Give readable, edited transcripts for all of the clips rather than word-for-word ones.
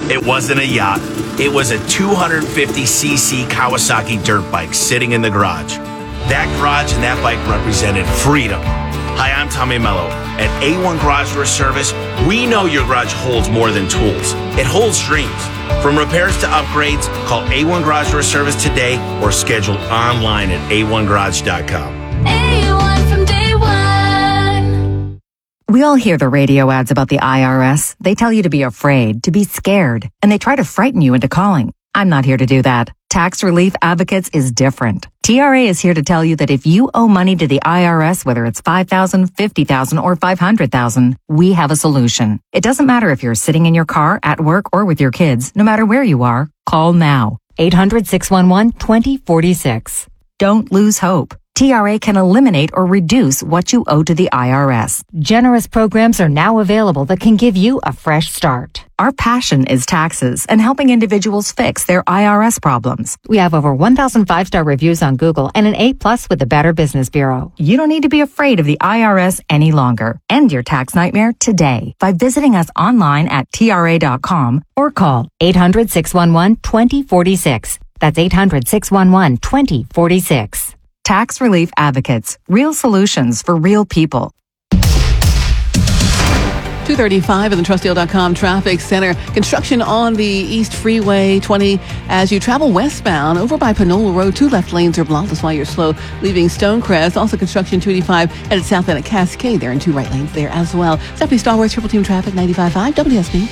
It wasn't a yacht. It was a 250cc Kawasaki dirt bike sitting in the garage. That garage and that bike represented freedom. Hi, I'm Tommy Mello. At A1 Garage Door Service, we know your garage holds more than tools. It holds dreams. From repairs to upgrades, call A1 Garage Door Service today or schedule online at a1garage.com. A1 from day one. We all hear the radio ads about the IRS. They tell you to be afraid, to be scared, and they try to frighten you into calling. I'm not here to do that. Tax Relief Advocates is different. TRA is here to tell you that if you owe money to the IRS, whether it's $5,000, $50,000, or $500,000, we have a solution. It doesn't matter if you're sitting in your car, at work, or with your kids. No matter where you are, call now. 800-611-2046. Don't lose hope. TRA can eliminate or reduce what you owe to the IRS. Generous programs are now available that can give you a fresh start. Our passion is taxes and helping individuals fix their IRS problems. We have over 1,000 5-star reviews on Google and an A+ with the Better Business Bureau. You don't need to be afraid of the IRS any longer. End your tax nightmare today by visiting us online at TRA.com or call 800-611-2046. That's 800-611-2046. Tax Relief Advocates. Real solutions for real people. 235 in the TrustDeal.com Traffic Center. Construction on the East Freeway 20 as you travel westbound over by Panola Road. 2 left lanes are blocked. That's why you're slow leaving Stonecrest. Also construction 285 headed south at Cascade there and 2 right lanes there as well. Stephanie Starworth, Triple Team Traffic, 95.5 WSB.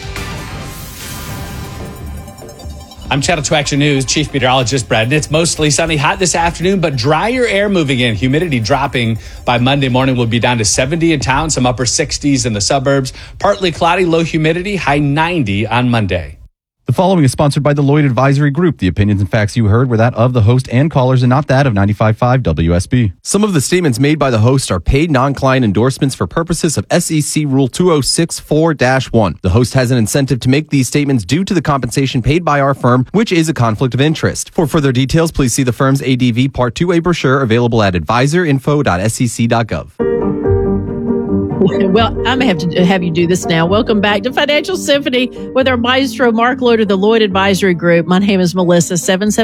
I'm Channel 2 Action News Chief Meteorologist Brad. It's mostly sunny, hot this afternoon, but drier air moving in. Humidity dropping by Monday morning. Will be down to 70 in town, some upper 60s in the suburbs. Partly cloudy, low humidity, high 90 on Monday. The following is sponsored by the Lloyd Advisory Group. The opinions and facts you heard were that of the host and callers and not that of 95.5 WSB. Some of the statements made by the host are paid non-client endorsements for purposes of SEC Rule 2064-1. The host has an incentive to make these statements due to the compensation paid by our firm, which is a conflict of interest. For further details, please see the firm's ADV Part 2A brochure available at advisorinfo.sec.gov. Well, I'm going to have you do this now. Welcome back to Financial Symphony with our maestro, Mark Lloyd of the Lloyd Advisory Group. My name is Melissa,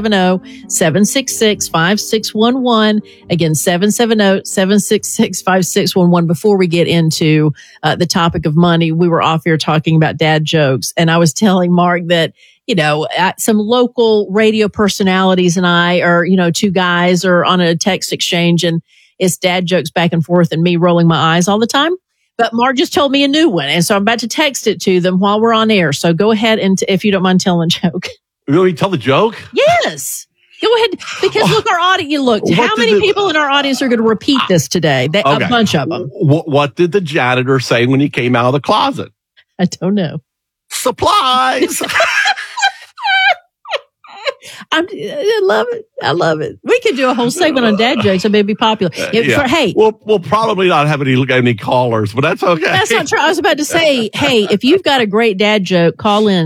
770-766-5611. Again, 770-766-5611. Before we get into the topic of money, we were off here talking about dad jokes. And I was telling Mark that, you know, some local radio personalities and I are, 2 guys are on a text exchange and it's dad jokes back and forth and me rolling my eyes all the time. But Mark just told me a new one. And so I'm about to text it to them while we're on air. So go ahead and if you don't mind telling a joke. You want me to tell the joke? Yes. Go ahead. Because look, our audience, how many people in our audience are going to repeat this today? Okay. A bunch of them. What did the janitor say when he came out of the closet? I don't know. Supplies. I love it. I love it. We could do a whole segment on dad jokes. It may be popular. We'll probably not have any callers, but that's okay. That's not true. I was about to say, hey, if you've got a great dad joke, call in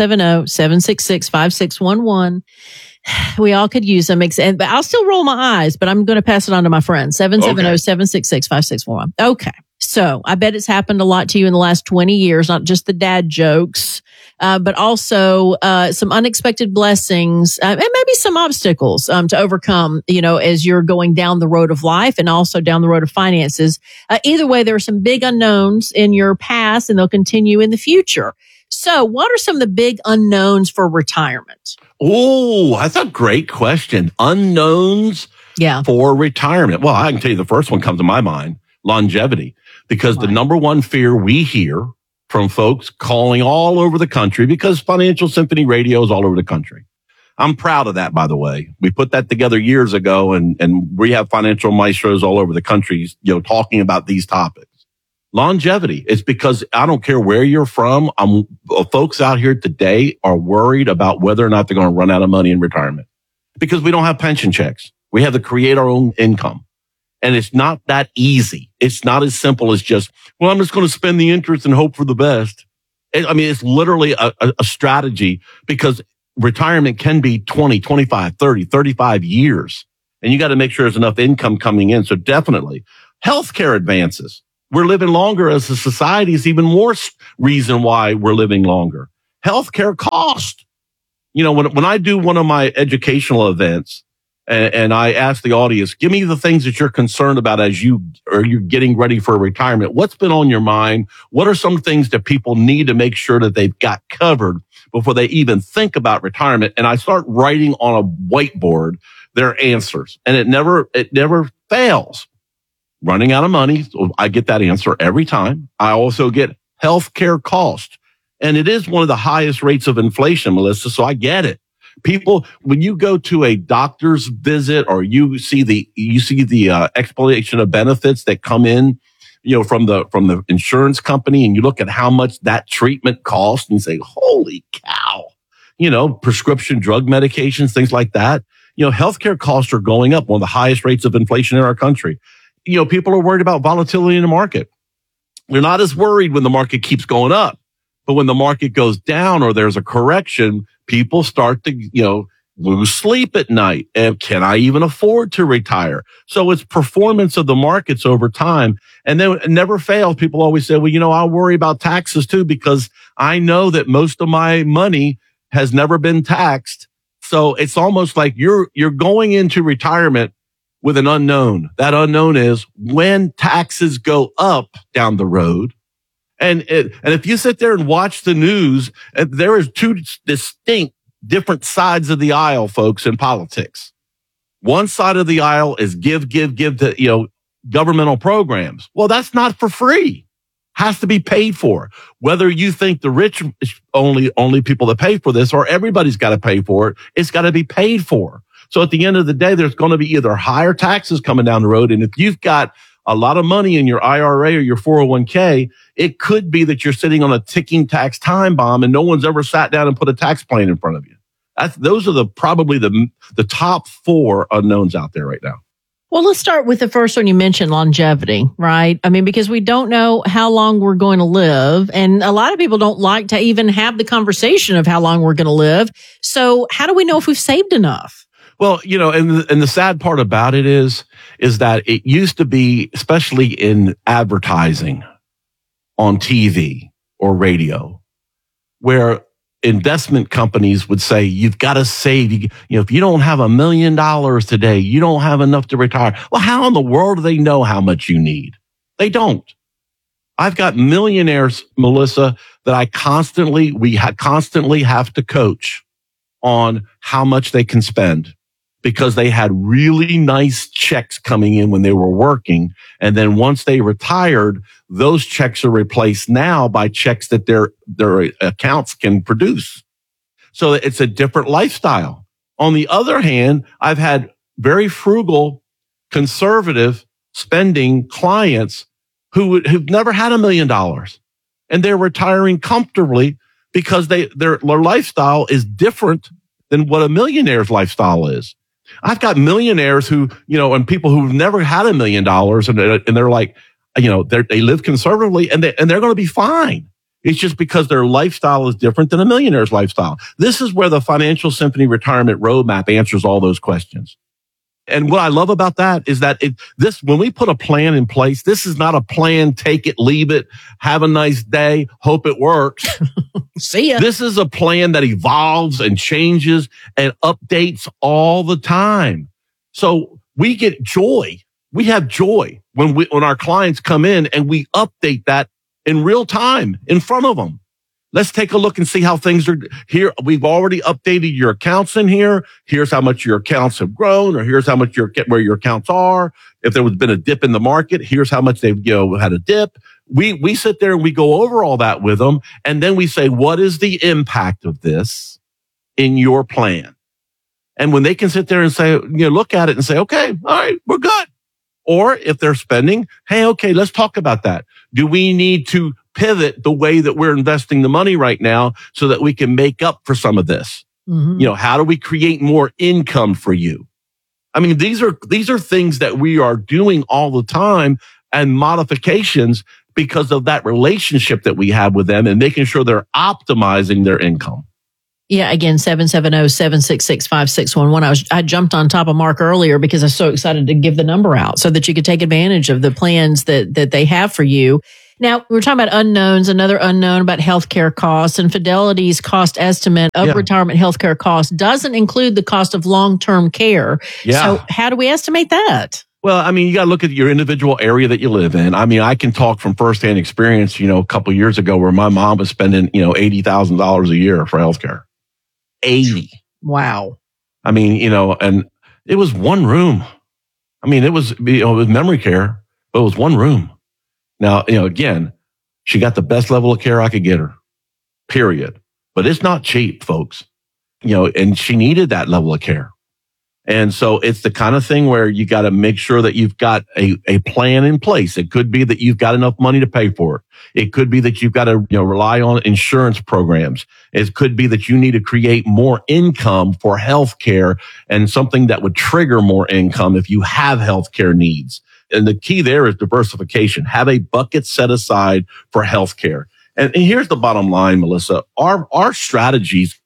770-766-5611. We all could use them. But I'll still roll my eyes, but I'm going to pass it on to my friend. 770-766-5611. Okay. So I bet it's happened a lot to you in the last 20 years, not just the dad jokes, but also some unexpected blessings and maybe some obstacles to overcome, as you're going down the road of life and also down the road of finances. Either way, there are some big unknowns in your past and they'll continue in the future. So what are some of the big unknowns for retirement? Oh, that's a great question. Unknowns for retirement. Well, I can tell you the first one comes to my mind, longevity. Because the number one fear we hear from folks calling all over the country, because Financial Symphony Radio is all over the country. I'm proud of that, by the way. We put that together years ago, and we have financial maestros all over the country, talking about these topics. Longevity. It's because I don't care where you're from. Folks out here today are worried about whether or not they're going to run out of money in retirement because we don't have pension checks. We have to create our own income. And it's not that easy. It's not as simple as just, I'm just going to spend the interest and hope for the best. It's literally a strategy because retirement can be 20, 25, 30, 35 years. And you got to make sure there's enough income coming in. So definitely healthcare advances. We're living longer as a society is even more reason why we're living longer. healthcare cost. You know, when I do one of my educational events and I ask the audience, give me the things that you're concerned about as you're getting ready for retirement. What's been on your mind? What are some things that people need to make sure that they've got covered before they even think about retirement? And I start writing on a whiteboard their answers, and it never fails. Running out of money. So I get that answer every time. I also get healthcare cost. And it is one of the highest rates of inflation, Melissa. So I get it. People, when you go to a doctor's visit or you see the explanation of benefits that come in, you know, from the insurance company, and you look at how much that treatment costs and you say, holy cow, you know, prescription drug medications, things like that. You know, healthcare costs are going up, one of the highest rates of inflation in our country. You know, people are worried about volatility in the market. They're not as worried when the market keeps going up. But when the market goes down or there's a correction, people start to, you know, lose sleep at night. And can I even afford to retire? So it's performance of the markets over time. And then it never fails. People always say, well, you know, I'll worry about taxes too, because I know that most of my money has never been taxed. So it's almost like you're going into retirement with an unknown. That unknown is when taxes go up down the road. And if you sit there and watch the news, there is two distinct different sides of the aisle, folks, in politics. One side of the aisle is give to, you know, governmental programs. Well, that's not for free. Has to be paid for. Whether you think the rich only people that pay for this or everybody's got to pay for it, it's got to be paid for. So at the end of the day, there's going to be either higher taxes coming down the road. And if you've got a lot of money in your IRA or your 401k, it could be that you're sitting on a ticking tax time bomb and no one's ever sat down and put a tax plan in front of you. Those are probably the top four unknowns out there right now. Well, let's start with the first one you mentioned, longevity, right? I mean, because we don't know how long we're going to live. And a lot of people don't like to even have the conversation of how long we're going to live. So how do we know if we've saved enough? Well, you know, and the sad part about it is that it used to be, especially in advertising on TV or radio, where investment companies would say, you've got to save, you know, if you don't have $1 million today, you don't have enough to retire. Well, how in the world do they know how much you need? They don't. I've got millionaires, Melissa, that we constantly have to coach on how much they can spend, because they had really nice checks coming in when they were working. And then once they retired, those checks are replaced now by checks that their accounts can produce. So it's a different lifestyle. On the other hand, I've had very frugal, conservative spending clients who've never had $1 million, and they're retiring comfortably because their lifestyle is different than what a millionaire's lifestyle is. I've got millionaires who, you know, and people who've never had $1 million, and they're like, you know, they live conservatively and they're going to be fine. It's just because their lifestyle is different than a millionaire's lifestyle. This is where the Financial Symphony Retirement Roadmap answers all those questions. And what I love about that is that when we put a plan in place, this is not a plan, take it, leave it, have a nice day, hope it works. See ya. This is a plan that evolves and changes and updates all the time. So we get joy. We have joy when our clients come in and we update that in real time in front of them. Let's take a look and see how things are here. We've already updated your accounts in here. Here's how much your accounts have grown, or here's how much where your accounts are. If there was been a dip in the market, here's how much they've, you know, had a dip. We sit there and we go over all that with them. And then we say, what is the impact of this in your plan? And when they can sit there and say, you know, look at it and say, okay, all right, we're good. Or if they're spending, hey, okay, let's talk about that. Do we need to pivot the way that we're investing the money right now so that we can make up for some of this? Mm-hmm. You know, how do we create more income for you? I mean, these are things that we are doing all the time, and modifications because of that relationship that we have with them and making sure they're optimizing their income. Yeah, again, 770-766-5611. I jumped on top of Mark earlier because I was so excited to give the number out so that you could take advantage of the plans that they have for you. Now, we're talking about unknowns, another unknown about healthcare costs, and Fidelity's cost estimate of retirement healthcare costs doesn't include the cost of long-term care. Yeah. So how do we estimate that? Well, I mean, you got to look at your individual area that you live in. I mean, I can talk from firsthand experience, a couple of years ago where my mom was spending, $80,000 a year for healthcare. 80. Wow. I mean, and it was one room. I mean, it was memory care, but it was one room. Now, again, she got the best level of care I could get her, period. But it's not cheap, folks, and she needed that level of care. And so it's the kind of thing where you got to make sure that you've got a plan in place. It could be that you've got enough money to pay for it. It could be that you've got to rely on insurance programs. It could be that you need to create more income for health care and something that would trigger more income if you have health care needs. And the key there is diversification. Have a bucket set aside for health care. And here's the bottom line, Melissa. Our strategies,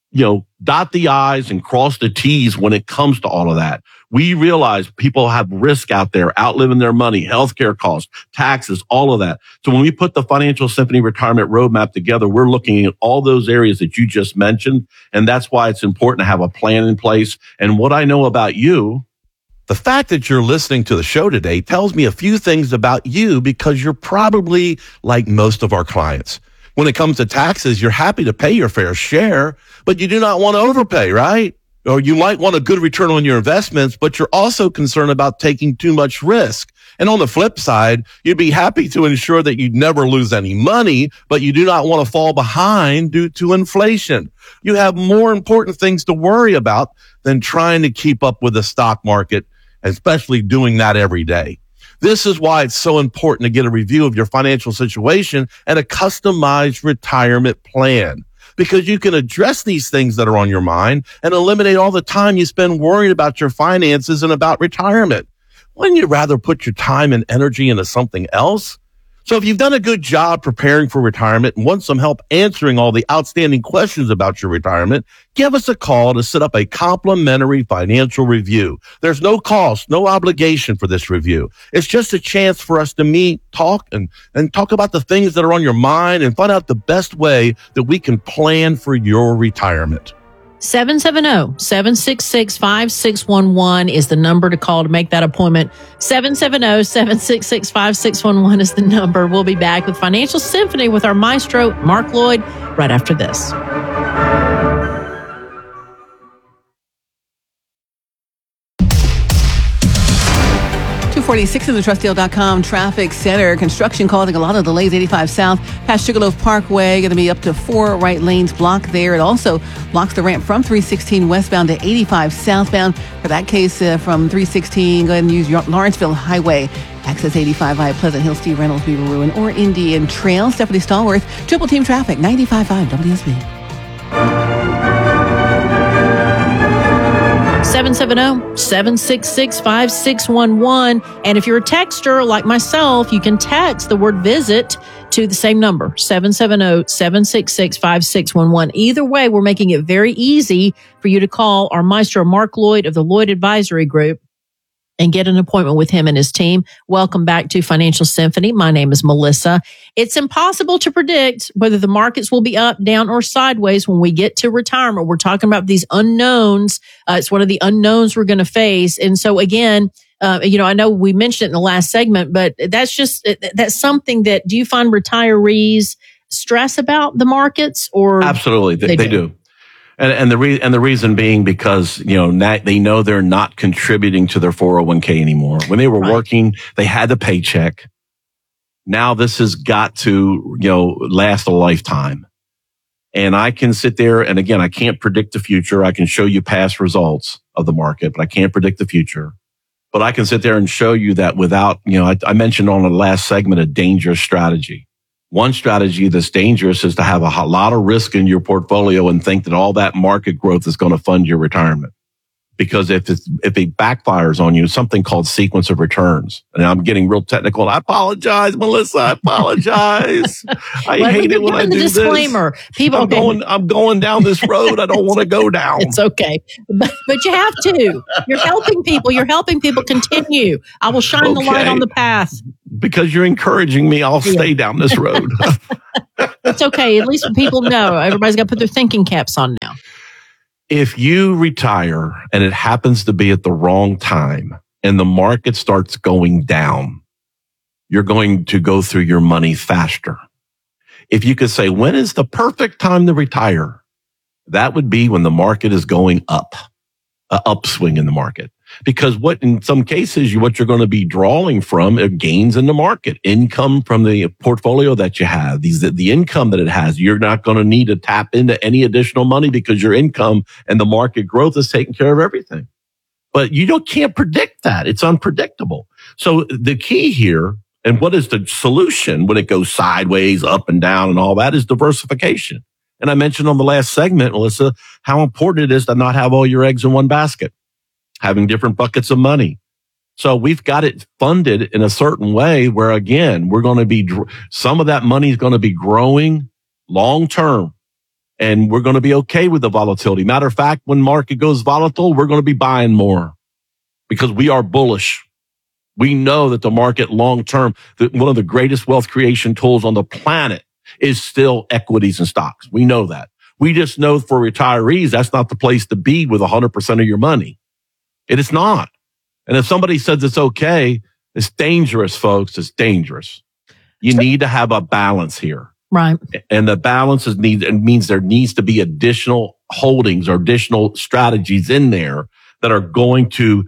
dot the I's and cross the T's when it comes to all of that. We realize people have risk out there, outliving their money, healthcare costs, taxes, all of that. So when we put the Financial Symphony Retirement Roadmap together, we're looking at all those areas that you just mentioned. And that's why it's important to have a plan in place. And what I know about you, the fact that you're listening to the show today tells me a few things about you because you're probably like most of our clients. When it comes to taxes, you're happy to pay your fair share, but you do not want to overpay, right? Or you might want a good return on your investments, but you're also concerned about taking too much risk. And on the flip side, you'd be happy to ensure that you'd never lose any money, but you do not want to fall behind due to inflation. You have more important things to worry about than trying to keep up with the stock market, especially doing that every day. This is why it's so important to get a review of your financial situation and a customized retirement plan, because you can address these things that are on your mind and eliminate all the time you spend worrying about your finances and about retirement. Wouldn't you rather put your time and energy into something else? So if you've done a good job preparing for retirement and want some help answering all the outstanding questions about your retirement, give us a call to set up a complimentary financial review. There's no cost, no obligation for this review. It's just a chance for us to meet, talk, and talk about the things that are on your mind and find out the best way that we can plan for your retirement. 770-766-5611 is the number to call to make that appointment. 770-766-5611 is the number. We'll be back with Financial Symphony with our maestro, Mark Lloyd, right after this. 246 in the TrustDeal.com traffic center. Construction causing a lot of delays. 85 South past Sugarloaf Parkway. Going to be up to 4 right lanes blocked there. It also blocks the ramp from 316 westbound to 85 southbound. For that case, from 316, go ahead and use Lawrenceville Highway. Access 85 via Pleasant Hill, Steve Reynolds, Beaver Ruin, or Indian Trail. Stephanie Stallworth, Triple Team Traffic, 95.5 WSB. 770-766-5611. And if you're a texter like myself, you can text the word visit to the same number, 770-766-5611. Either way, we're making it very easy for you to call our maestro, Mark Lloyd of the Lloyd Advisory Group, and get an appointment with him and his team. Welcome back to Financial Symphony. My name is Melissa. It's impossible to predict whether the markets will be up, down, or sideways when we get to retirement. We're talking about these unknowns. It's one of the unknowns we're going to face. And so again, I know we mentioned it in the last segment, but that's something that, do you find retirees stress about the markets or? Absolutely. They do. And the reason being because, they know they're not contributing to their 401k anymore. When they were working, they had the paycheck. Now this has got to, last a lifetime. And I can sit there, and again, I can't predict the future. I can show you past results of the market, but I can't predict the future. But I can sit there and show you that without, I mentioned on the last segment, a dangerous strategy. One strategy that's dangerous is to have a lot of risk in your portfolio and think that all that market growth is going to fund your retirement. Because if it backfires on you, it's something called sequence of returns. And I'm getting real technical. I apologize, Melissa. I apologize. I hate it when I do disclaimer. This. People, I'm going down this road I don't want to go down. It's okay. But you have to. You're helping people. Continue. I will shine the light on the path. because you're encouraging me. I'll stay down this road. It's okay. At least people know. Everybody's got to put their thinking caps on now. If you retire and it happens to be at the wrong time and the market starts going down, you're going to go through your money faster. If you could say, when is the perfect time to retire? That would be when the market is going up, an upswing in the market. Because in some cases, what you're going to be drawing from are gains in the market, income from the portfolio that you have, the income that it has. You're not going to need to tap into any additional money because your income and the market growth is taking care of everything. But you can't predict that. It's unpredictable. So the key here, and what is the solution when it goes sideways, up and down and all that, is diversification. And I mentioned on the last segment, Melissa, how important it is to not have all your eggs in one basket, having different buckets of money. So we've got it funded in a certain way where, again, some of that money is going to be growing long term, and we're going to be okay with the volatility. Matter of fact, when market goes volatile, we're going to be buying more because we are bullish. We know that the market long term, one of the greatest wealth creation tools on the planet is still equities and stocks. We know that. We just know for retirees, that's not the place to be with 100% of your money. It is not. And if somebody says it's okay, it's dangerous, folks. It's dangerous. You need to have a balance here. Right. And the balance means there needs to be additional holdings or additional strategies in there that are going to,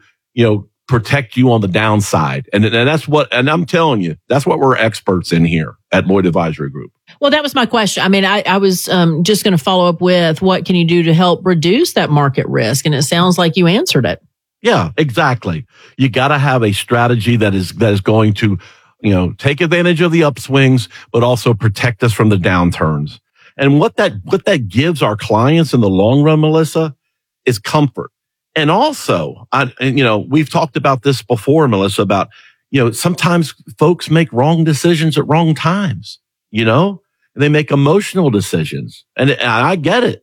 protect you on the downside. And I'm telling you, that's what we're experts in here at Lloyd Advisory Group. Well, that was my question. I mean, I was just going to follow up with what can you do to help reduce that market risk? And it sounds like you answered it. Yeah, exactly. You got to have a strategy that is going to, take advantage of the upswings, but also protect us from the downturns. And what that gives our clients in the long run, Melissa, is comfort. And also, we've talked about this before, Melissa, about, sometimes folks make wrong decisions at wrong times, they make emotional decisions. And I get it.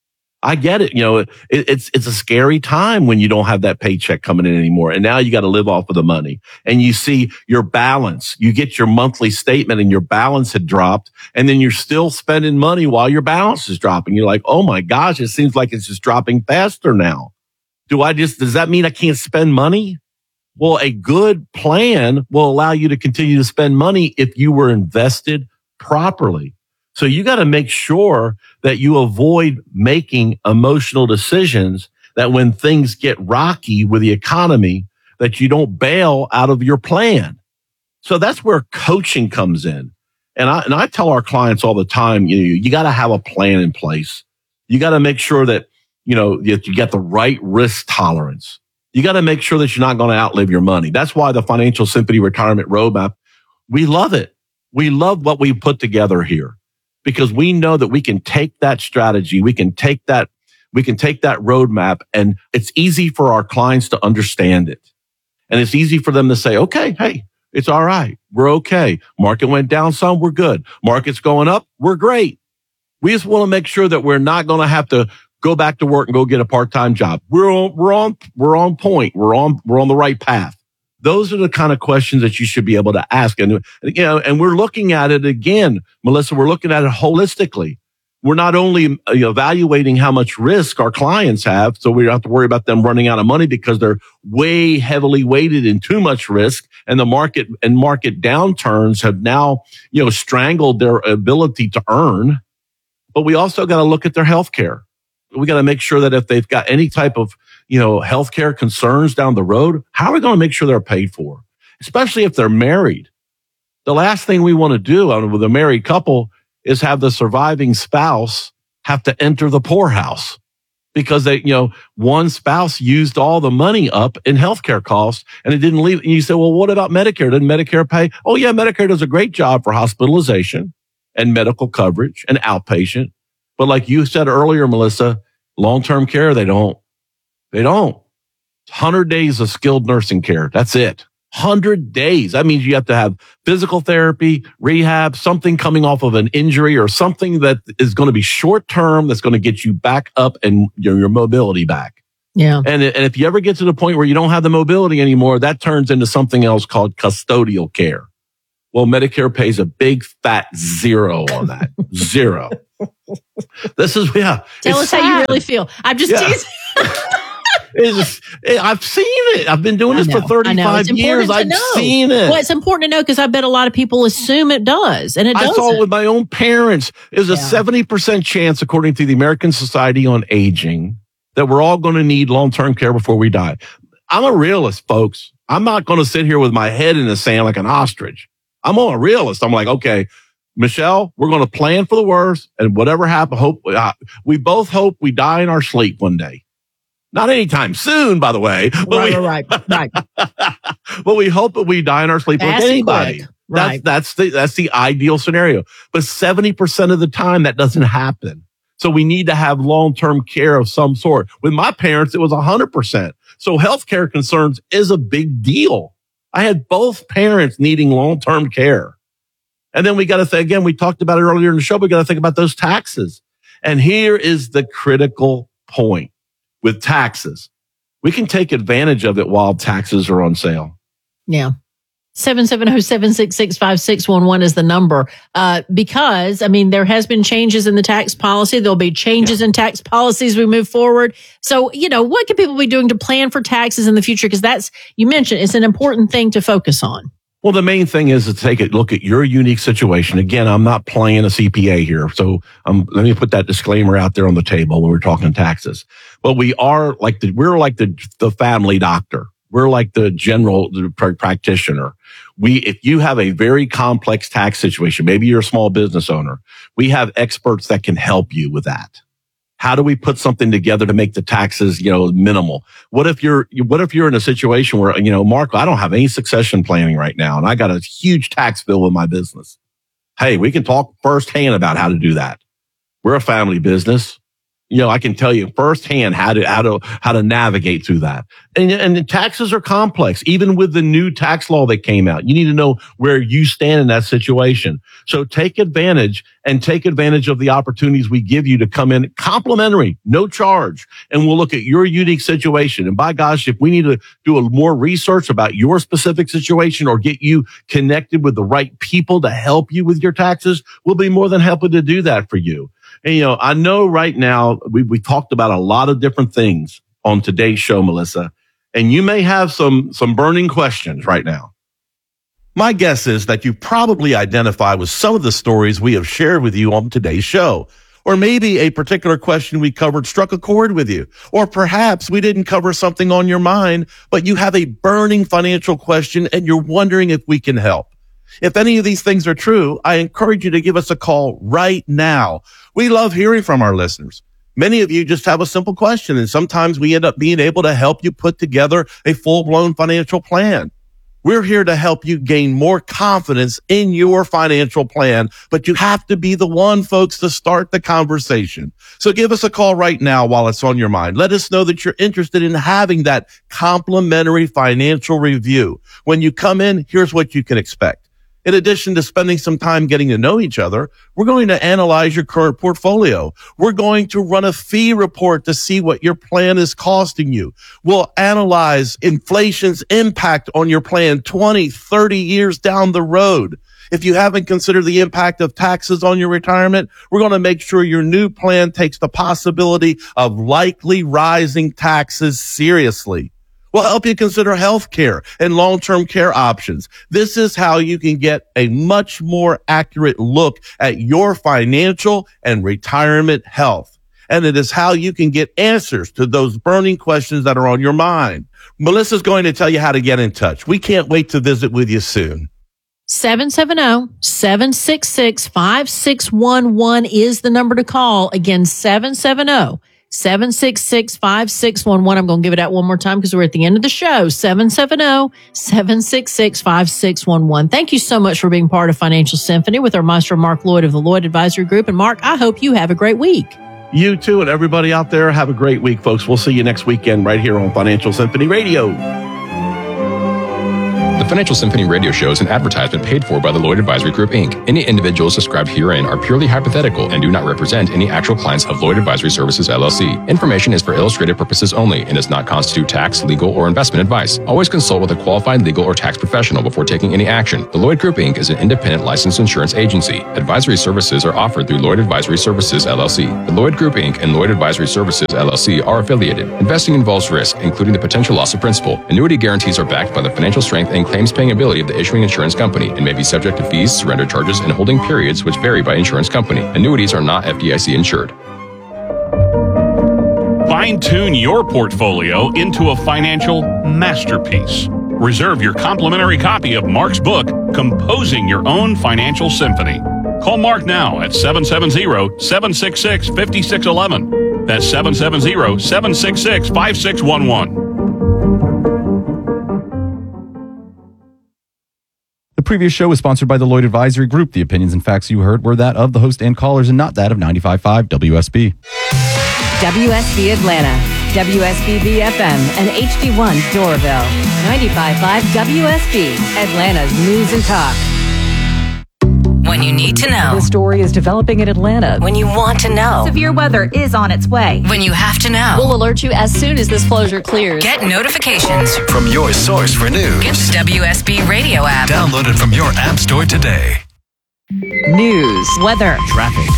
It's a scary time when you don't have that paycheck coming in anymore. And now you got to live off of the money, and you see your balance. You get your monthly statement and your balance had dropped, and then you're still spending money while your balance is dropping. You're like, oh my gosh, it seems like it's just dropping faster now. Does that mean I can't spend money? Well, a good plan will allow you to continue to spend money if you were invested properly. So you got to make sure that you avoid making emotional decisions, that when things get rocky with the economy, that you don't bail out of your plan. So that's where coaching comes in. And I tell our clients all the time, you got to have a plan in place. You got to make sure that, you get the right risk tolerance. You got to make sure that you're not going to outlive your money. That's why the Financial Symphony Retirement Roadmap, we love it. We love what we put together here, because we know that we can take that strategy, we can take that roadmap, and it's easy for our clients to understand it. And it's easy for them to say, okay, hey, it's all right. We're okay. Market went down some, we're good. Market's going up, we're great. We just want to make sure that we're not going to have to go back to work and go get a part-time job. We're on point. We're on the right path. Those are the kind of questions that you should be able to ask. And, and we're looking at it again, Melissa, we're looking at it holistically. We're not only evaluating how much risk our clients have, so we don't have to worry about them running out of money because they're way heavily weighted in too much risk, and the market downturns have now, strangled their ability to earn. But we also got to look at their health care. We got to make sure that if they've got any type of, healthcare concerns down the road, how are we going to make sure they're paid for? Especially if they're married. The last thing we want to do with a married couple is have the surviving spouse have to enter the poorhouse because one spouse used all the money up in healthcare costs and it didn't leave. And you say, well, what about Medicare? Didn't Medicare pay? Oh yeah, Medicare does a great job for hospitalization and medical coverage and outpatient. But like you said earlier, Melissa, long-term care, they don't. 100 days of skilled nursing care. That's it. 100 days. That means you have to have physical therapy, rehab, something coming off of an injury or something that is going to be short-term that's going to get you back up and your mobility back. Yeah. And if you ever get to the point where you don't have the mobility anymore, that turns into something else called custodial care. Well, Medicare pays a big fat zero on that. Zero. This is, Tell us how you really feel. I'm just teasing. I've seen it. I've been doing this for 35 years. I've seen it. Well, it's important to know because I bet a lot of people assume it does, and it doesn't. I saw it with my own parents. There's a 70% chance, according to the American Society on Aging, that we're all going to need long-term care before we die. I'm a realist, folks. I'm not going to sit here with my head in the sand like an ostrich. I'm a realist. I'm like, okay, Michelle, we're going to plan for the worst, and whatever happens, we both hope we die in our sleep one day. Not anytime soon, by the way. Right. But we hope that we die in our sleep like anybody. Right. That's the ideal scenario. But 70% of the time that doesn't happen. So we need to have long-term care of some sort. With my parents, it was 100%. So healthcare concerns is a big deal. I had both parents needing long-term care. And then we got to think, again, we talked about it earlier in the show, we got to think about those taxes. And here is the critical point with taxes. We can take advantage of it while taxes are on sale. Yeah. 770-766-5611 is the number. Because, I mean, there has been changes in the tax policy. There'll be changes in tax policies as we move forward. So, what can people be doing to plan for taxes in the future? Because you mentioned, it's an important thing to focus on. Well, the main thing is to take a look at your unique situation. Again, I'm not playing a CPA here. So let me put that disclaimer out there on the table when we're talking taxes. But we're like the family doctor. We're like the general practitioner. If you have a very complex tax situation, maybe you're a small business owner, we have experts that can help you with that. How do we put something together to make the taxes, minimal? What if you're in a situation where, Mark, I don't have any succession planning right now and I got a huge tax bill with my business. Hey, we can talk firsthand about how to do that. We're a family business. I can tell you firsthand how to navigate through that. And the taxes are complex. Even with the new tax law that came out, you need to know where you stand in that situation. So take advantage of the opportunities we give you to come in complimentary, no charge. And we'll look at your unique situation. And by gosh, if we need to do more research about your specific situation or get you connected with the right people to help you with your taxes, we'll be more than happy to do that for you. And, I know right now we talked about a lot of different things on today's show, Melissa, and you may have some burning questions right now. My guess is that you probably identify with some of the stories we have shared with you on today's show. Or maybe a particular question we covered struck a chord with you. Or perhaps we didn't cover something on your mind, but you have a burning financial question and you're wondering if we can help. If any of these things are true, I encourage you to give us a call right now. We love hearing from our listeners. Many of you just have a simple question, and sometimes we end up being able to help you put together a full-blown financial plan. We're here to help you gain more confidence in your financial plan, but you have to be the one, folks, to start the conversation. So give us a call right now while it's on your mind. Let us know that you're interested in having that complimentary financial review. When you come in, here's what you can expect. In addition to spending some time getting to know each other, we're going to analyze your current portfolio. We're going to run a fee report to see what your plan is costing you. We'll analyze inflation's impact on your plan 20, 30 years down the road. If you haven't considered the impact of taxes on your retirement, we're going to make sure your new plan takes the possibility of likely rising taxes seriously. We'll help you consider health care and long-term care options. This is how you can get a much more accurate look at your financial and retirement health. And it is how you can get answers to those burning questions that are on your mind. Melissa's going to tell you how to get in touch. We can't wait to visit with you soon. 770-766-5611 is the number to call. Again, 770-766-5611. I'm going to give it out one more time because we're at the end of the show. 770-766-5611. Thank you so much for being part of Financial Symphony with our maestro Mark Lloyd of the Lloyd Advisory Group. And Mark, I hope you have a great week. You too, and everybody out there, have a great week, folks. We'll see you next weekend right here on Financial Symphony Radio. The Financial Symphony radio show is an advertisement paid for by the Lloyd Advisory Group, Inc. Any individuals described herein are purely hypothetical and do not represent any actual clients of Lloyd Advisory Services, LLC. Information is for illustrative purposes only and does not constitute tax, legal, or investment advice. Always consult with a qualified legal or tax professional before taking any action. The Lloyd Group, Inc. is an independent licensed insurance agency. Advisory services are offered through Lloyd Advisory Services, LLC. The Lloyd Group, Inc. and Lloyd Advisory Services, LLC are affiliated. Investing involves risk, including the potential loss of principal. Annuity guarantees are backed by the financial strength and claims-paying ability of the issuing insurance company and may be subject to fees, surrender charges, and holding periods which vary by insurance company. Annuities are not FDIC insured. Fine-tune your portfolio into a financial masterpiece. Reserve your complimentary copy of Mark's book, Composing Your Own Financial Symphony. Call Mark now at 770-766-5611. That's 770-766-5611. The previous show was sponsored by the Lloyd Advisory Group. The opinions and facts you heard were that of the host and callers and not that of 95.5 WSB. WSB Atlanta, WSB BFM, and HD1 Doraville. 95.5 WSB, Atlanta's News and Talk. When you need to know. The story is developing in Atlanta. When you want to know. Severe weather is on its way. When you have to know. We'll alert you as soon as this closure clears. Get notifications from your source for news. Get the WSB radio app. Download it from your app store today. News, weather, traffic.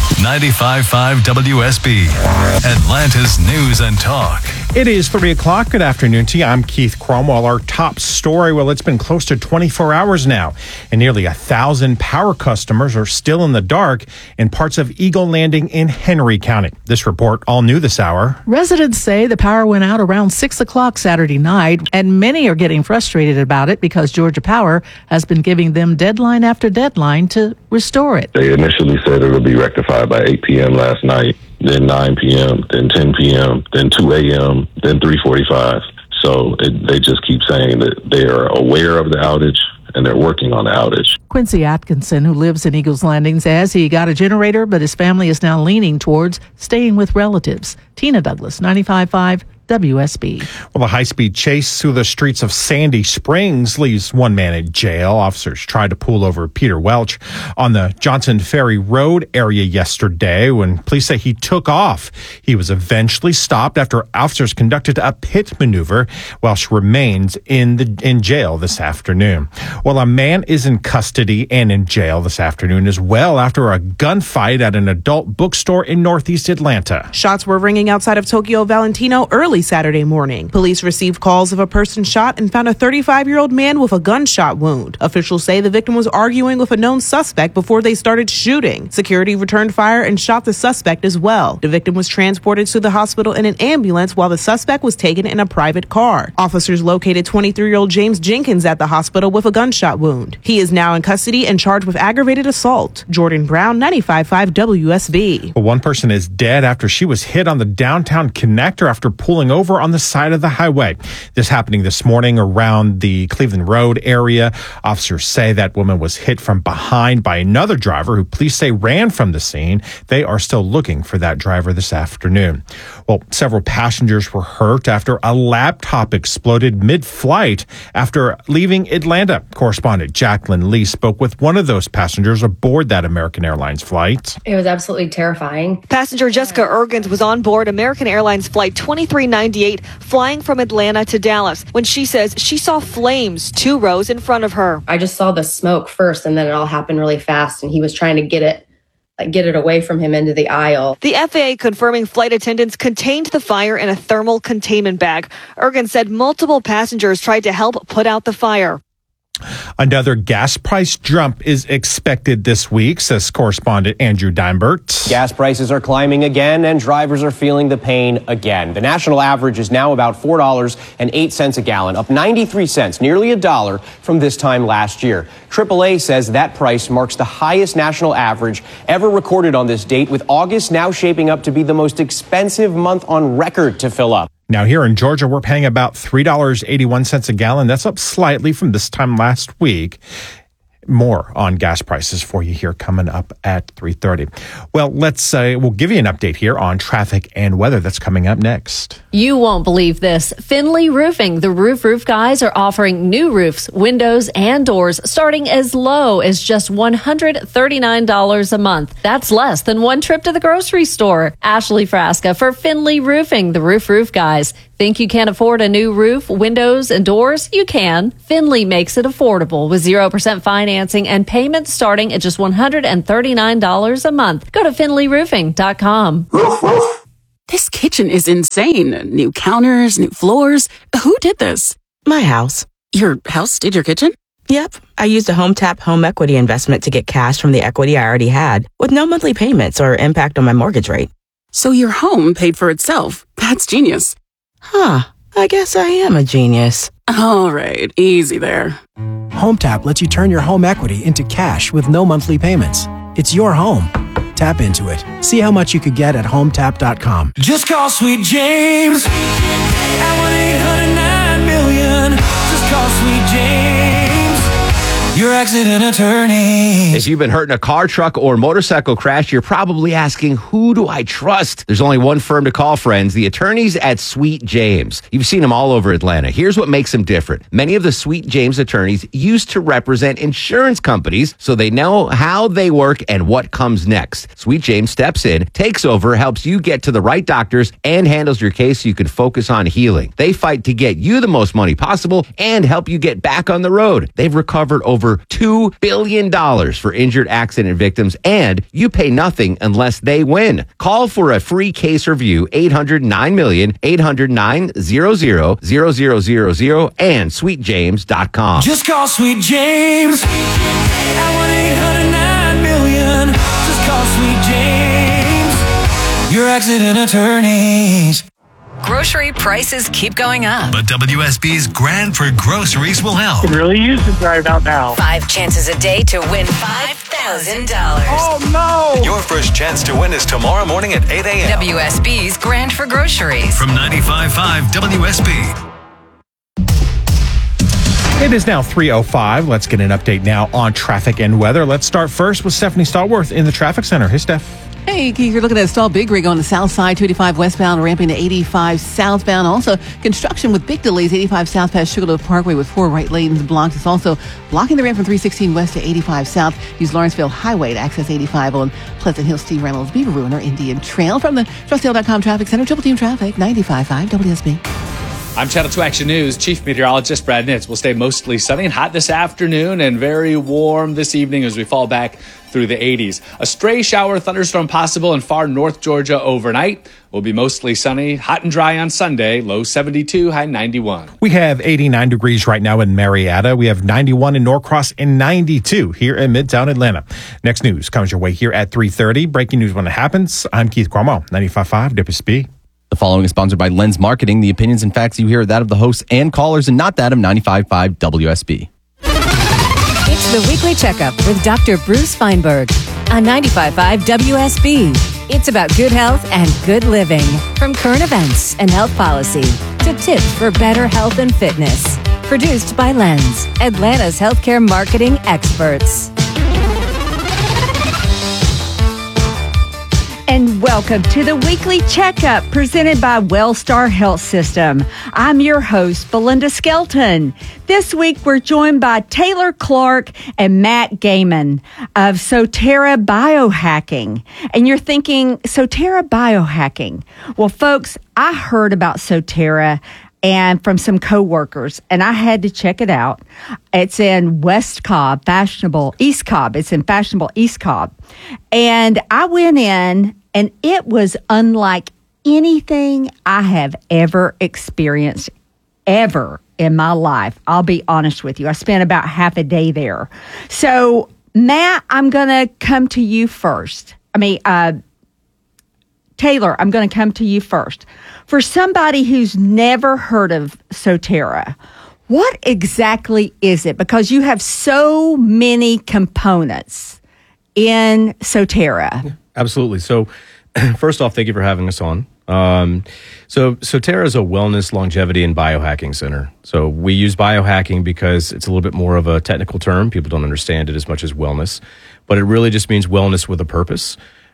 95.5 WSB, Atlanta's News and Talk. It is 3 o'clock. Good afternoon to you. I'm Keith Cromwell. Our top story, well, it's been close to 24 hours now, and nearly 1,000 power customers are still in the dark in parts of Eagle Landing in Henry County. This report, all new this hour. Residents say the power went out around 6 o'clock Saturday night, and many are getting frustrated about it because Georgia Power has been giving them deadline after deadline to restore it. They initially said it would be rectified by 8 p.m. last night, then 9 p.m., then 10 p.m., then 2 a.m., then 3:45. So they just keep saying that they are aware of the outage and they're working on the outage. Quincy Atkinson, who lives in Eagles Landing, says he got a generator, but his family is now leaning towards staying with relatives. Tina Douglas, 95.5 WSB. Well, a high-speed chase through the streets of Sandy Springs leaves one man in jail. Officers tried to pull over Peter Welch on the Johnson Ferry Road area yesterday when police say he took off. He was eventually stopped after officers conducted a pit maneuver. Welch remains in jail this afternoon. Well, a man is in custody and in jail this afternoon as well after a gunfight at an adult bookstore in northeast Atlanta. Shots were ringing outside of Tokyo Valentino early Saturday morning. Police received calls of a person shot and found a 35-year-old man with a gunshot wound. Officials say the victim was arguing with a known suspect before they started shooting. Security returned fire and shot the suspect as well. The victim was transported to the hospital in an ambulance while the suspect was taken in a private car. Officers located 23-year-old James Jenkins at the hospital with a gunshot wound. He is now in custody and charged with aggravated assault. Jordan Brown, 95.5 WSB. Well, one person is dead after she was hit on the downtown connector after pulling over on the side of the highway. This happening this morning around the Cleveland Road area. Officers say that woman was hit from behind by another driver who police say ran from the scene. They are still looking for that driver this afternoon. Well, several passengers were hurt after a laptop exploded mid-flight after leaving Atlanta. Correspondent Jacqueline Lee spoke with one of those passengers aboard that American Airlines flight. It was absolutely terrifying. Passenger Jessica Ergens was on board American Airlines flight 2398 flying from Atlanta to Dallas when she says she saw flames 2 rows in front of her. I just saw the smoke first and then it all happened really fast and he was trying to get it away from him into the aisle. The FAA confirming flight attendants contained the fire in a thermal containment bag. Ergens said multiple passengers tried to help put out the fire. Another gas price jump is expected this week, says correspondent Andrew Dimebert. Gas prices are climbing again and drivers are feeling the pain again. The national average is now about $4.08 a gallon, up 93 cents, nearly $1 from this time last year. AAA says that price marks the highest national average ever recorded on this date, with August now shaping up to be the most expensive month on record to fill up. Now, here in Georgia, we're paying about $3.81 a gallon. That's up slightly from this time last week. more on gas prices for you here coming up at 3:30. Well, we'll give you an update here on traffic and weather that's coming up next. You won't believe this. Finley Roofing, the roof guys, are offering new roofs, windows, and doors starting as low as just $139 a month. That's less than one trip to the grocery store. Ashley Frasca for Finley Roofing, the roof guys. Think you can't afford a new roof, windows, and doors? You can. Finley makes it affordable with 0% financing and payments starting at just $139 a month. Go to finleyroofing.com. This kitchen is insane. New counters, new floors. Who did this? My house. Your house did your kitchen? Yep. I used a HomeTap home equity investment to get cash from the equity I already had with no monthly payments or impact on my mortgage rate. So your home paid for itself. That's genius. Huh. I guess I am a genius. All right. Easy there. HomeTap lets you turn your home equity into cash with no monthly payments. It's your home. Tap into it. See how much you could get at HomeTap.com. Just call Sweet James at 1-800-9-million. Just call Sweet James, your accident attorney. If you've been hurt in a car, truck, or motorcycle crash, you're probably asking, who do I trust? There's only one firm to call, friends, the attorneys at Sweet James. You've seen them all over Atlanta. Here's what makes them different. Many of the Sweet James attorneys used to represent insurance companies, so they know how they work and what comes next. Sweet James steps in, takes over, helps you get to the right doctors, and handles your case so you can focus on healing. They fight to get you the most money possible and help you get back on the road. They've recovered over $2 billion for injured accident victims, and you pay nothing unless they win. Call for a free case review, 800-9-million, 800-900-0000, and sweetjames.com. Just call Sweet James at 1-800-9-million. Just call Sweet James, your accident attorneys. Grocery prices keep going up. But WSB's Grand for Groceries will help. Could really use it right about now. 5 chances a day to win $5,000. Oh, no! Your first chance to win is tomorrow morning at 8 a.m. WSB's Grand for Groceries. From 95.5 WSB. It is now 3:05. Let's get an update now on traffic and weather. Let's start first with Stephanie Stallworth in the traffic center. Hey, Steph. Hey, Keith, you're looking at a stalled big rig on the south side, 285 westbound, ramping to 85 southbound. Also, construction with big delays, 85 south past Sugarloaf Parkway with 4 right lanes blocked. It's also blocking the ramp from 316 west to 85 south. Use Lawrenceville Highway to access 85 on Pleasant Hill, Steve Reynolds, Beaver Ruin, or Indian Trail. From the TrustDale.com Traffic Center, Triple Team Traffic, 95.5 WSB. I'm Channel 2 Action News Chief Meteorologist Brad Nitz. Will stay mostly sunny and hot this afternoon and very warm this evening as we fall back through the 80s. A stray shower thunderstorm possible in far north Georgia overnight. Will be mostly sunny, hot and dry on Sunday, low 72, high 91. We have 89 degrees right now in Marietta. We have 91 in Norcross and 92 here in Midtown Atlanta. Next news comes your way here at 3:30. Breaking news when it happens. I'm Keith Cuomo, 95.5 WSB. The following is sponsored by Lens Marketing. The opinions and facts you hear are that of the hosts and callers and not that of 95.5 WSB. It's the Weekly Checkup with Dr. Bruce Feinberg on 95.5 WSB. It's about good health and good living. From current events and health policy to tips for better health and fitness. Produced by Lens, Atlanta's healthcare marketing experts. And welcome to the Weekly Checkup presented by Wellstar Health System. I'm your host, Belinda Skelton. This week, we're joined by Taylor Clark and Matt Gaiman of Sotera Biohacking. And you're thinking, Sotera Biohacking? Well, folks, I heard about Sotera and from some coworkers, and I had to check it out. It's in West Cobb, fashionable East Cobb. It's in fashionable East Cobb. And I went in, and it was unlike anything I have ever experienced ever in my life. I'll be honest with you. I spent about half a day there. So, Matt, I'm going to come to you first. Taylor, I'm going to come to you first. For somebody who's never heard of Sotera, what exactly is it? Because you have so many components in Sotera. Absolutely. So, first off, thank you for having us on. So Sotera is a wellness, longevity, and biohacking center. So we use biohacking because it's a little bit more of a technical term. People don't understand it as much as wellness, but it really just means wellness with a purpose.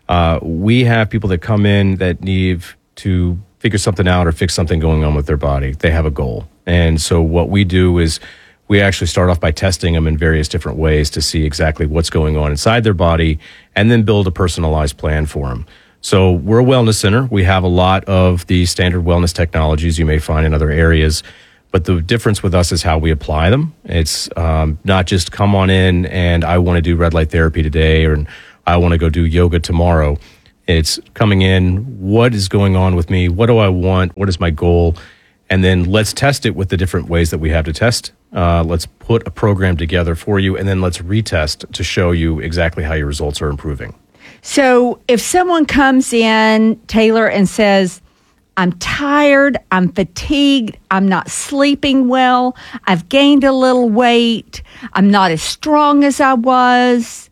We have people that come in that need to figure something out or fix something going on with their body. They have a goal. And so what we do is we actually start off by testing them in various different ways to see exactly what's going on inside their body and then build a personalized plan for them. So we're a wellness center. We have a lot of the standard wellness technologies you may find in other areas, but the difference with us is how we apply them. It's not just come on in and I want to do red light therapy today or I want to go do yoga tomorrow. It's coming in, what is going on with me? What do I want? What is my goal? And then let's test it with the different ways that we have to test. Let's put a program together for you, and then let's retest to show you exactly how your results are improving. So if someone comes in, Taylor, and says, I'm tired, I'm fatigued, I'm not sleeping well, I've gained a little weight, I'm not as strong as I was,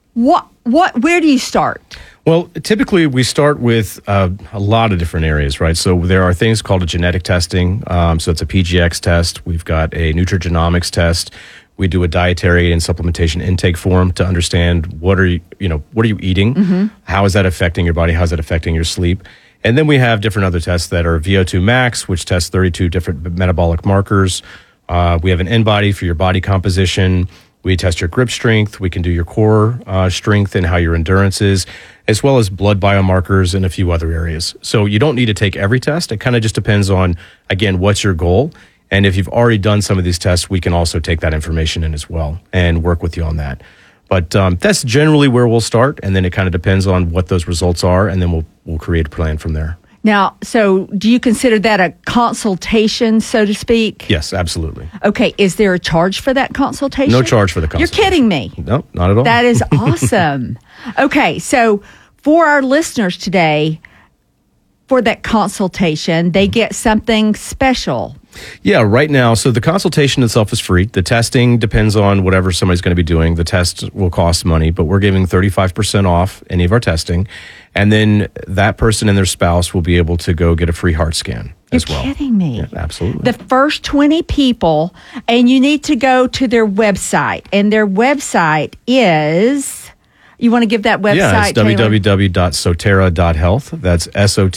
where do you start? Well, typically we start with a lot of different areas, right? So there are things called a genetic testing. So it's a PGX test. We've got a nutrigenomics test. We do a dietary and supplementation intake form to understand what are you eating? Mm-hmm. How is that affecting your body? How is that affecting your sleep? And then we have different other tests that are VO2 max, which tests 32 different metabolic markers. We have an InBody for your body composition. We test your grip strength. We can do your core strength and how your endurance is, as well as blood biomarkers and a few other areas. So you don't need to take every test. It kind of just depends on, again, what's your goal. And if you've already done some of these tests, we can also take that information in as well and work with you on that. But that's generally where we'll start. And then it kind of depends on what those results are. And then we'll create a plan from there. Now, so do you consider that a consultation, so to speak? Yes, absolutely. Okay. Is there a charge for that consultation? No charge for the consultation. You're kidding me. No, not at all. That is awesome. Okay. So for our listeners today, for that consultation, they get something special. Yeah, right now. So the consultation itself is free. The testing depends on whatever somebody's going to be doing. The test will cost money, but we're giving 35% off any of our testing. And then that person and their spouse will be able to go get a free heart scan as well. You're kidding me. Yeah, absolutely. The first 20 people, and you need to go to their website. And their website is, you want to give that website, yeah, it's www.sotera.health. That's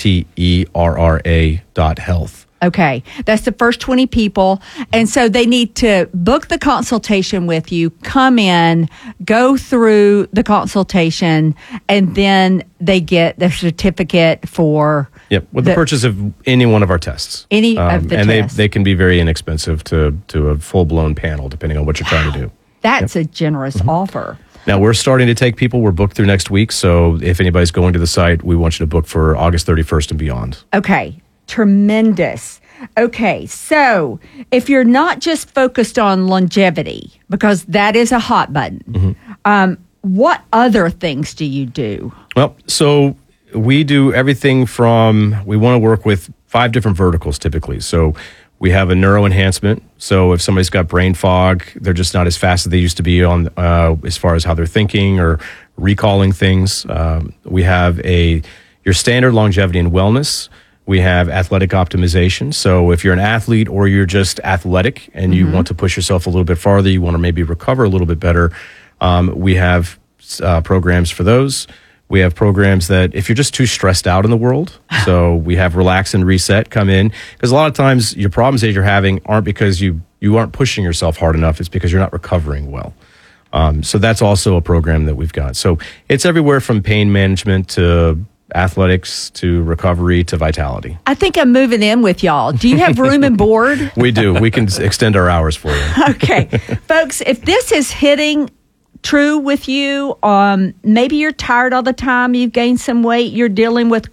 SOTERRA.health. Okay, that's the first 20 people. And so they need to book the consultation with you, come in, go through the consultation, and then they get the certificate for... Yep, with the purchase of any one of our tests. Any of the tests. And tests. they can be very inexpensive to a full-blown panel, depending on what you're trying to do. That's a generous offer. Now, we're starting to take people. We're booked through next week. So if anybody's going to the site, we want you to book for August 31st and beyond. Okay. Tremendous. Okay, so if you're not just focused on longevity, because that is a hot button, what other things do you do? Well, so we do everything from, we want to work with 5 different verticals typically. So we have a neuro enhancement. So if somebody's got brain fog, they're just not as fast as they used to be on as far as how they're thinking or recalling things. We have your standard longevity and wellness. We have athletic optimization. So if you're an athlete or you're just athletic and you want to push yourself a little bit farther, you want to maybe recover a little bit better, we have programs for those. We have programs that if you're just too stressed out in the world, so we have Relax and Reset come in. Because a lot of times your problems that you're having aren't because you aren't pushing yourself hard enough. It's because you're not recovering well. So that's also a program that we've got. So it's everywhere from pain management to athletics to recovery to vitality. I think I'm moving in with y'all. Do you have room and board? We do. We can extend our hours for you. Okay. Folks, if this is hitting true with you, maybe you're tired all the time, you've gained some weight, you're dealing with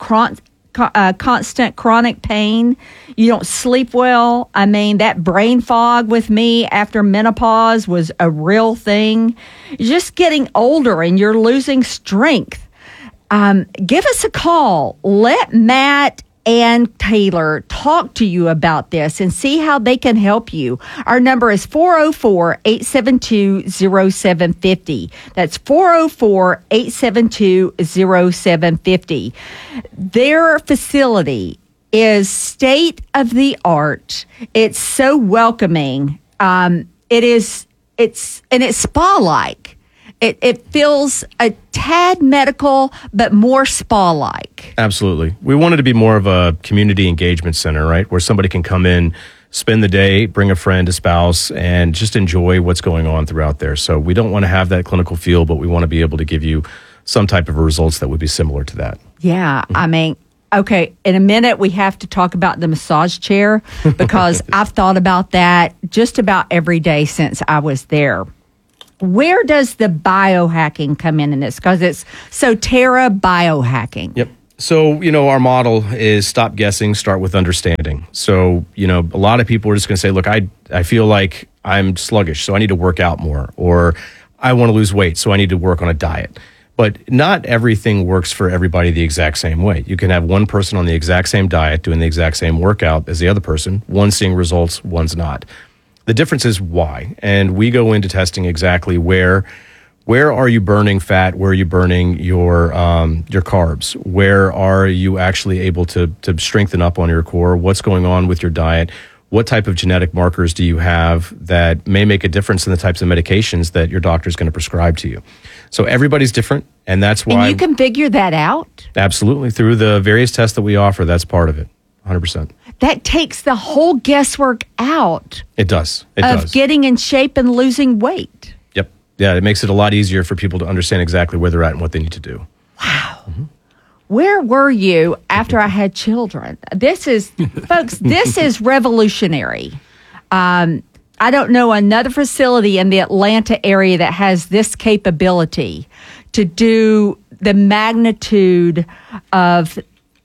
constant chronic pain, you don't sleep well. I mean, that brain fog with me after menopause was a real thing. You're just getting older and you're losing strength. Give us a call. Let Matt and Taylor talk to you about this and see how they can help you. Our number is 404-872-0750. That's 404-872-0750. Their facility is state of the art. It's so welcoming. It's spa-like. It feels a tad medical, but more spa-like. Absolutely. We wanted to be more of a community engagement center, right? Where somebody can come in, spend the day, bring a friend, a spouse, and just enjoy what's going on throughout there. So we don't want to have that clinical feel, but we want to be able to give you some type of results that would be similar to that. Yeah, I mean, okay, in a minute we have to talk about the massage chair because I've thought about that just about every day since I was there. Where does the biohacking come in this? Because it's Sotera biohacking. Yep. So, our model is stop guessing, start with understanding. So, a lot of people are just going to say, look, I feel like I'm sluggish, so I need to work out more. Or I want to lose weight, so I need to work on a diet. But not everything works for everybody the exact same way. You can have one person on the exact same diet doing the exact same workout as the other person. One's seeing results, one's not. The difference is why. And we go into testing exactly where are you burning fat? Where are you burning your carbs? Where are you actually able to strengthen up on your core? What's going on with your diet? What type of genetic markers do you have that may make a difference in the types of medications that your doctor is going to prescribe to you? So everybody's different, and that's why... And you can figure that out? Absolutely. Through the various tests that we offer, that's part of it, 100%. That takes the whole guesswork out. It does. Of getting in shape and losing weight. Yep. Yeah, it makes it a lot easier for people to understand exactly where they're at and what they need to do. Wow. Where were you after I had children? This is, folks, this is revolutionary. I don't know another facility in the Atlanta area that has this capability to do the magnitude of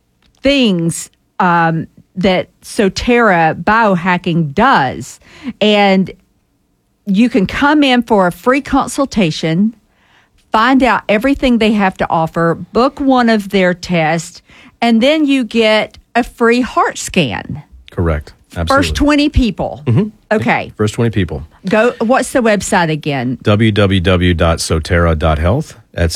things that Sotera biohacking does. And you can come in for a free consultation, find out everything they have to offer, book one of their tests, and then you get a free heart scan. Correct. Absolutely. First 20 people. Mm-hmm. Okay. First 20 people. Go. What's the website again? www.sotera.health. That's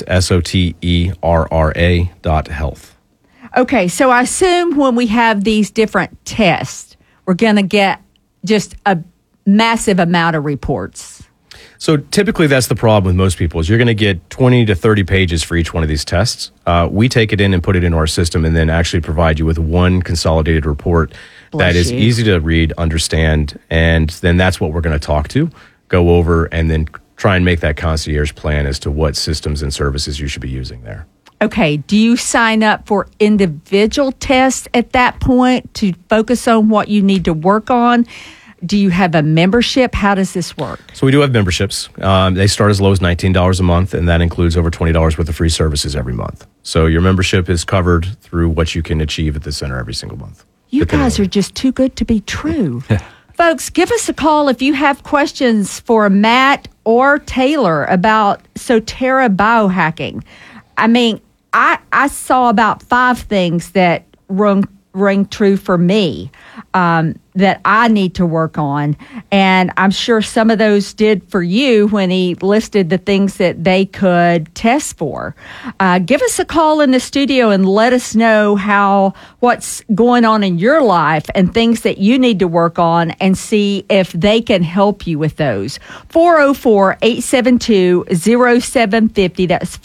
SOTERRA.health. Okay, so I assume when we have these different tests, we're going to get just a massive amount of reports. So typically that's the problem with most people is you're going to get 20 to 30 pages for each one of these tests. We take it in and put it into our system and then actually provide you with one consolidated report that is easy to read, understand, and then that's what we're going to talk to, go over, and then try and make that concierge plan as to what systems and services you should be using there. Okay, do you sign up for individual tests at that point to focus on what you need to work on? Do you have a membership? How does this work? So we do have memberships. They start as low as $19 a month, and that includes over $20 worth of free services every month. So your membership is covered through what you can achieve at the center every single month. You guys are just too good to be true. Folks, give us a call if you have questions for Matt or Taylor about Sotera biohacking. I mean, I saw about 5 things that rung true for me that I need to work on. And I'm sure some of those did for you when he listed the things that they could test for. Give us a call in the studio and let us know what's going on in your life and things that you need to work on and see if they can help you with those. 404-872-0750. That's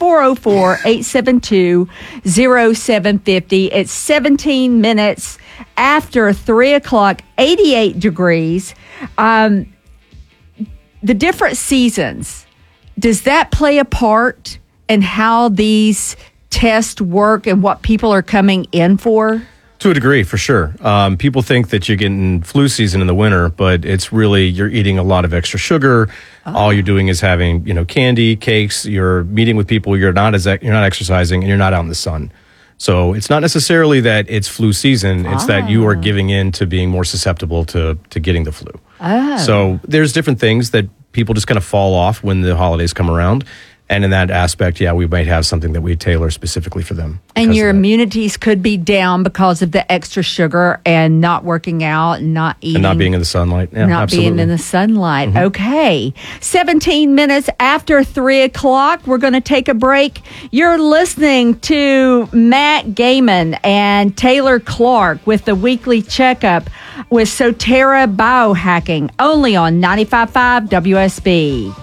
404-872-0750. It's 17 minutes after 3 o'clock, 88 degrees. The different seasons, does that play a part in how these tests work and what people are coming in for? To a degree, for sure. People think that you're getting flu season in the winter, but it's really you're eating a lot of extra sugar. All you're doing is having candy, cakes. You're meeting with people. You're not exercising, and you're not out in the sun. So it's not necessarily that it's flu season. It's that you are giving in to being more susceptible to getting the flu. So there's different things that people just kind of fall off when the holidays come around. And in that aspect, we might have something that we tailor specifically for them. And your immunities could be down because of the extra sugar and not working out and not eating. And not being in the sunlight. Yeah, not absolutely. being in the sunlight. Okay. 17 minutes after 3 o'clock, we're going to take a break. You're listening to Matt Gaiman and Taylor Clark with the weekly checkup with Sotera Biohacking, only on 95.5 WSB.